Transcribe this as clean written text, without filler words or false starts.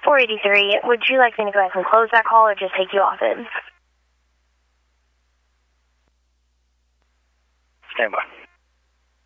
483, would you like me to go ahead and close that call or just take you off it? Stand by.